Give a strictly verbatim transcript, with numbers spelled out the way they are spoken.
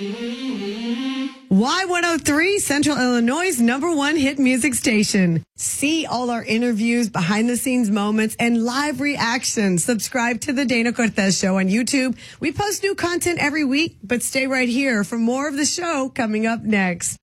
Y one oh three, Central Illinois' number one hit music station. See all our interviews, behind the scenes moments, and live reactions. Subscribe to the Dana Cortez Show on YouTube. We post new content every week, but stay right here for more of the show coming up next.